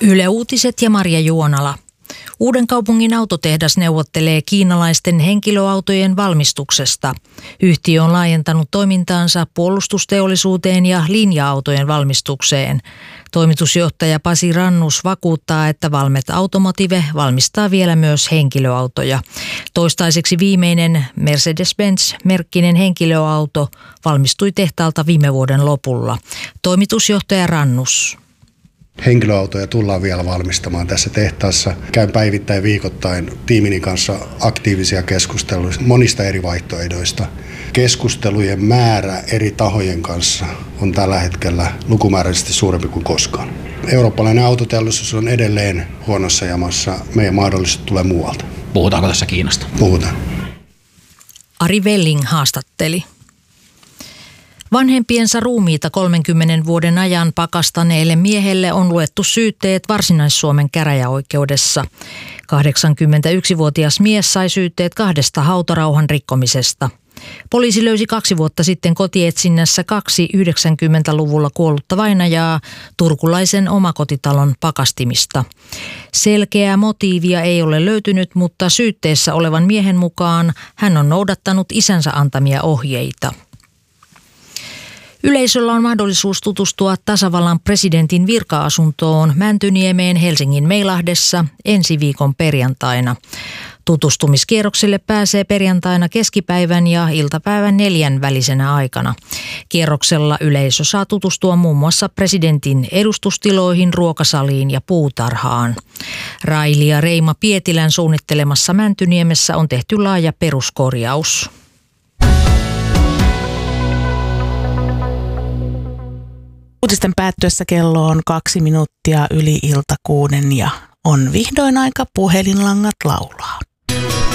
Yle Uutiset ja Marja Juonala. Uudenkaupungin autotehdas neuvottelee kiinalaisten henkilöautojen valmistuksesta. Yhtiö on laajentanut toimintaansa puolustusteollisuuteen ja linja-autojen valmistukseen. Toimitusjohtaja Pasi Rannus vakuuttaa, että Valmet Automotive valmistaa vielä myös henkilöautoja. Toistaiseksi viimeinen Mercedes-Benz-merkkinen henkilöauto valmistui tehtaalta viime vuoden lopulla. Toimitusjohtaja Rannus. Henkilöautoja tullaan vielä valmistamaan tässä tehtaassa. Käyn päivittäin viikoittain tiimini kanssa aktiivisia keskusteluja monista eri vaihtoehdoista. Keskustelujen määrä eri tahojen kanssa on tällä hetkellä lukumääräisesti suurempi kuin koskaan. Eurooppalainen autoteollisuus on edelleen huonossa jamassa. Meidän mahdollisuus tulee muualta. Puhutaanko tässä Kiinasta? Puhutaan. Ari Welling haastatteli. Vanhempiensa ruumiita 30 vuoden ajan pakastaneelle miehelle on luettu syytteet Varsinais-Suomen käräjäoikeudessa. 81-vuotias mies sai syytteet 2 hautarauhan rikkomisesta. Poliisi löysi 2 vuotta sitten kotietsinnässä 2 90-luvulla kuollutta vainajaa turkulaisen omakotitalon pakastimista. Selkeää motiivia ei ole löytynyt, mutta syytteessä olevan miehen mukaan hän on noudattanut isänsä antamia ohjeita. Yleisöllä on mahdollisuus tutustua tasavallan presidentin virka-asuntoon Mäntyniemeen Helsingin Meilahdessa ensi viikon perjantaina. Tutustumiskierrokselle pääsee perjantaina keskipäivän ja iltapäivän 4 välisenä aikana. Kierroksella yleisö saa tutustua muun muassa presidentin edustustiloihin, ruokasaliin ja puutarhaan. Raili ja Reima Pietilän suunnittelemassa Mäntyniemessä on tehty laaja peruskorjaus. Uutisten päättyessä kello on 2 minuuttia yli ilta 6 ja on vihdoin aika puhelinlangat laulaa.